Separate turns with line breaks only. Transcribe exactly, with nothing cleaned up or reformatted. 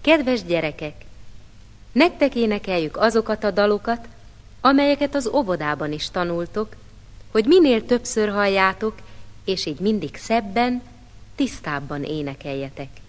Kedves gyerekek, nektek énekeljük azokat a dalokat, amelyeket az óvodában is tanultok, hogy minél többször halljátok, és így mindig szebben, tisztábban énekeljetek.